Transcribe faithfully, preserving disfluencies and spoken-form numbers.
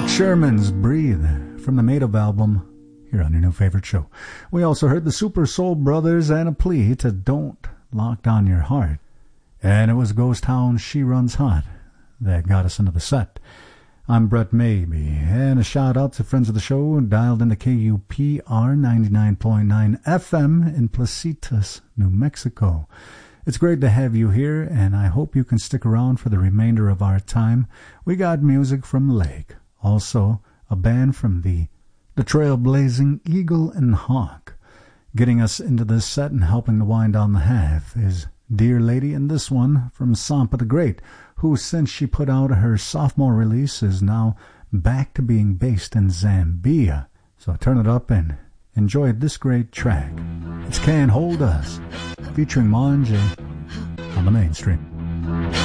Rick Sherman's Breathe from the Made Of album here on your new favorite show. We also heard the Super Soul Brothers and a plea to Don't Lock Down Your Heart. And it was Ghost Town, She Runs Hot that got us into the set. I'm Brett Maybe, and a shout out to friends of the show dialed into K U P R ninety-nine point nine F M in Placitas, New Mexico. It's great to have you here, and I hope you can stick around for the remainder of our time. We got music from Lake, also a band from the, the trailblazing Eagle and Hawk. Getting us into this set and helping to wind down the half is Dear Lady, and this one from Sampa the Great, who since she put out her sophomore release is now back to being based in Zambia. So turn it up and enjoy this great track. It's Can't Hold Us, featuring Manje on the Mainstream.